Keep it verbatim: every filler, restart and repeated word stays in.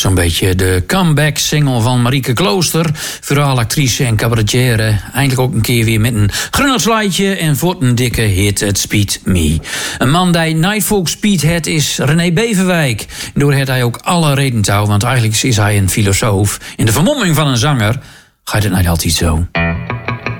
Zo'n beetje de comeback-single van Marieke Klooster. Verhaalactrice en cabaretière. Eindelijk ook een keer weer met een grunnelslaatje en voor een dikke hit, het Speed Me. Een man die Nightfolk Speedhead is, René Beverwijk. Door heeft hij ook alle reden te houden, want eigenlijk is hij een filosoof. In de vermomming van een zanger gaat het niet altijd zo.